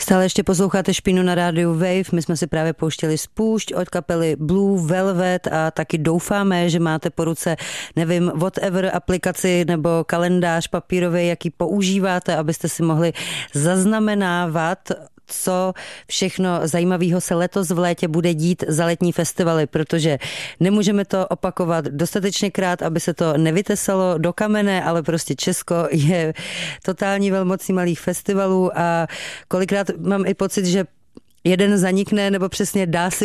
Stále ještě posloucháte Špínu na rádiu Wave. My jsme si právě pouštěli Spoušť od kapely Blue Velvet a taky doufáme, že máte po ruce, nevím, whatever aplikaci nebo kalendář papírový, jaký používáte, abyste si mohli zaznamenávat, co všechno zajímavého se letos v létě bude dít za letní festivaly, protože nemůžeme to opakovat dostatečněkrát, aby se to nevytesalo do kamene, ale prostě Česko je totální velmocí malých festivalů a kolikrát mám i pocit, že jeden zanikne nebo přesně dá si